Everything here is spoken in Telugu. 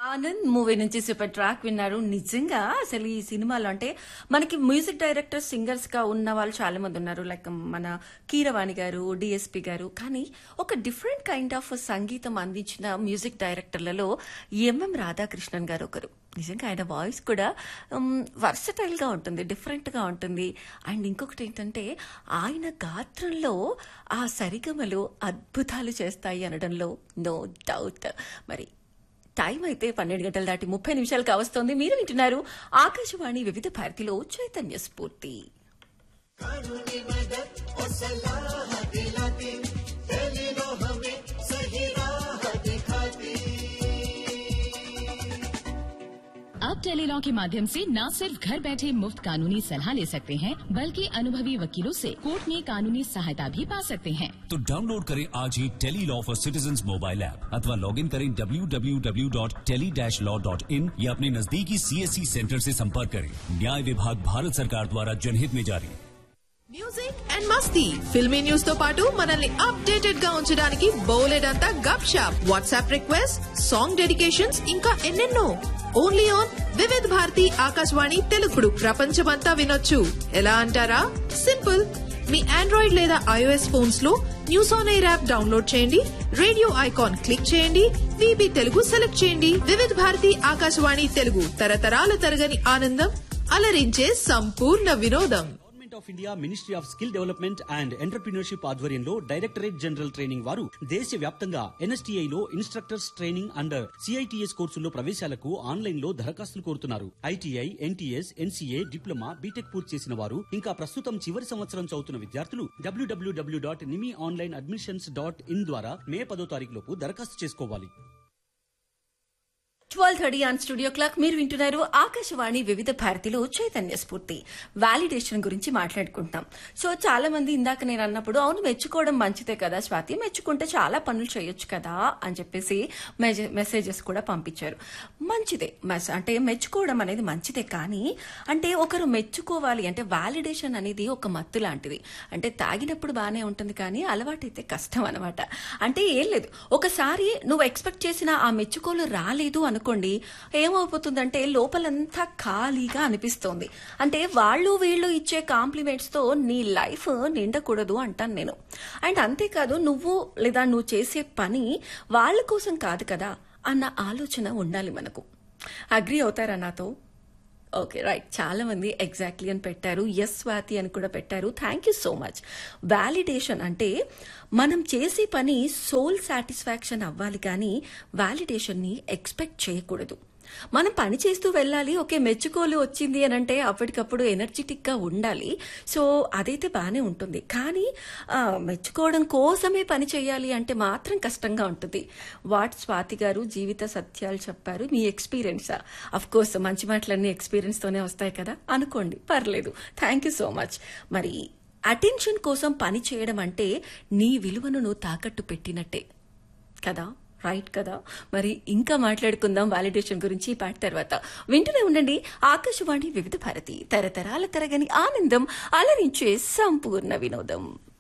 ఆనంద్ మూవీ నుంచి సూపర్ ట్రాక్ విన్నారు. నిజంగా అసలు ఈ సినిమాలో అంటే మనకి మ్యూజిక్ డైరెక్టర్ సింగర్స్ గా ఉన్న వాళ్ళు చాలా మంది ఉన్నారు. లైక్ మన కీరవాణి గారు, డిఎస్పి గారు. కానీ ఒక డిఫరెంట్ కైండ్ ఆఫ్ సంగీతం అందించిన మ్యూజిక్ డైరెక్టర్లలో ఎంఎం రాధాకృష్ణన్ గారు ఒకరు. నిజంగా ఆయన వాయిస్ కూడా వర్సటైల్ గా ఉంటుంది, డిఫరెంట్ గా ఉంటుంది. అండ్ ఇంకొకటి ఏంటంటే ఆయన గాత్రంలో ఆ సరిగమలు అద్భుతాలు చేస్తాయి అనడంలో నో డౌట్. మరి టైం అయితే 12 గంటలు దాటి 30 నిమిషాలు కావస్తోంది. మీరు వింటున్నారు ఆకాశవాణి వివిధ భారతిలో చైతన్య స్ఫూర్తి. अब टेलीलॉ के माध्यम से न सिर्फ घर बैठे मुफ्त कानूनी सलाह ले सकते हैं, बल्कि अनुभवी वकीलों से कोर्ट में कानूनी सहायता भी पा सकते हैं। तो डाउनलोड करें आज ही Tele-Law for citizens mobile app अथवा लॉग इन करें www.tele-law.in या अपने नजदीकी CSC सेंटर से संपर्क करें। न्याय विभाग भारत सरकार द्वारा जनहित में जारी। Music and Masti filmy news తో పాటు మనల్ని అప్డేటెడ్ గా ఉంచడానికి బోలెడంతా గప్ shop, WhatsApp request, song dedications, ఇంకా ఎన్నెన్నో. Only on Vividh Bharati Akashvani తెలుగుడు. ప్రపంచమంతా వినొచ్చు. ఎలా అంటారా? సింపుల్. మీ ఆండ్రాయిడ్ లేదా iOS ఫోన్స్ లో news on air app download చేయండి, రేడియో ఐకాన్ క్లిక్ చేయండి, విబి తెలుగు సెలెక్ట్ చేయండి. వివిధ్ భారతి ఆకాశవాణి తెలుగు, తరతరాల తరగని ఆనందం, అలరించే సంపూర్ణ వినోదం. Government of India ministry of skill development and entrepreneurship ఆధ్వర్యంలో డైరెక్టరేట్ జనరల్ ట్రైనింగ్ వారు దేశవ్యాప్తంగా NSTI లో ఇన్స్ట్రక్టర్స్ ట్రైనింగ్ అండ్ CITS కోర్సుల్లో ప్రవేశాలకు ఆన్లైన్ లో దరఖాస్తులు కోరుతున్నారు. ITI, NTS, NCA, diploma, BTech పూర్తి చేసిన వారు, ఇంకా ప్రస్తుతం చివరి సంవత్సరం చదువుతున్న విద్యార్థులు www.nimiOnlineAdmissions.in ద్వారా మే 10వ తారీఖు లోపు దరఖాస్తు చేసుకోవాలి. 12:30 ఆన్ స్టూడియో క్లాక్. మీరు వింటున్నారు ఆకాశవాణి వివిధ భారతిలో చైతన్య స్ఫూర్తి. వాలిడేషన్ గురించి మాట్లాడుకుంటాం. సో చాలా మంది ఇందాక నేను అన్నప్పుడు అవును మెచ్చుకోవడం మంచిదే కదా స్వాతి, మెచ్చుకుంటే చాలా పనులు చేయొచ్చు కదా అని చెప్పేసి మెసేజెస్ కూడా పంపించారు. మంచిదే, అంటే మెచ్చుకోవడం అనేది మంచిదే. కానీ అంటే ఒకరు మెచ్చుకోవాలి అంటే వాలిడేషన్ అనేది ఒక మత్తు లాంటిది. అంటే తాగినప్పుడు బాగానే ఉంటుంది కానీ అలవాటైతే కష్టం అనమాట. అంటే ఏం లేదు, ఒకసారి నువ్వు ఎక్స్పెక్ట్ చేసిన ఆ మెచ్చుకోలు రాలేదు అనుకోండి, ఏమైపోతుందంటే లోపలంతా ఖాళీగా అనిపిస్తోంది. అంటే వాళ్ళు వీళ్ళు ఇచ్చే కాంప్లిమెంట్స్ తో నీ లైఫ్ నిండకూడదు అంటాను నేను. అండ్ అంతేకాదు నువ్వు లేదా నువ్వు చేసే పని వాళ్ళ కోసం కాదు కదా అన్న ఆలోచన ఉండాలి మనకు. అగ్రీ అవుతారా నాతో? ఓకే రైట్, చాలా మంది ఎగ్జాక్ట్లీ అని పెట్టారు, ఎస్ స్వాతి అని కూడా పెట్టారు. Thank you so much. Validation అంటే మనం చేసే పని సోల్ సాటిస్ఫాక్షన్ అవ్వాలి కానీ వాలిడేషన్ ని ఎక్స్పెక్ట్ చేయకూడదు. మనం పని చేస్తూ వెళ్ళాలి. ఓకే మెచ్చుకోలు వచ్చింది అని అంటే అప్పటికప్పుడు ఎనర్జెటిక్ గా ఉండాలి. సో అదైతే బాగానే ఉంటుంది. కానీ మెచ్చుకోవడం కోసమే పని చేయాలి అంటే మాత్రం కష్టంగా ఉంటుంది. వాట్ స్వాతి గారు జీవిత సత్యాలు చెప్పారు, మీ ఎక్స్పీరియన్సా? అఫ్ కోర్స్ మంచి మాటలన్నీ ఎక్స్పీరియన్స్ తోనే వస్తాయి కదా అనుకోండి, పర్లేదు. Thank you so much. మరి అటెన్షన్ కోసం పని చేయడం అంటే నీ విలువను నువ్వు తాకట్టు పెట్టినట్టే కదా, రైట్ కదా? మరి ఇంకా మాట్లాడుకుందాం వాలిడేషన్ గురించి ఈ పాట తర్వాత. వింటూనే ఉండండి ఆకాశవాణి వివిధ భారతి, తరతరాల తరగని ఆనందం, అలరించే సంపూర్ణ వినోదం.